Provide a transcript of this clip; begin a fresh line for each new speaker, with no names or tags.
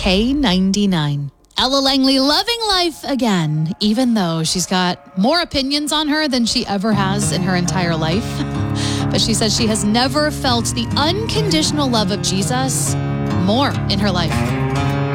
K99. Ella Langley loving life again, even though she's got more opinions on her than she ever has in her entire life. But she says she has never felt the unconditional love of Jesus more in her life.